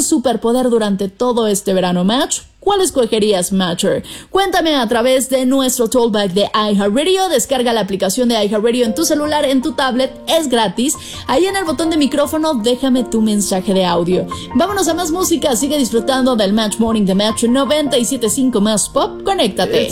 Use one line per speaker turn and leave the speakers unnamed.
superpoder durante todo este verano, Match? ¿Cuál escogerías, Matcher? Cuéntame a través de nuestro tollback de iHeartRadio. Descarga la aplicación de iHeartRadio en tu celular, en tu tablet, es gratis. Ahí en el botón de micrófono, déjame tu mensaje de audio. Vámonos a más música, sigue disfrutando del Match Morning de Match 97.5 más pop. Conéctate.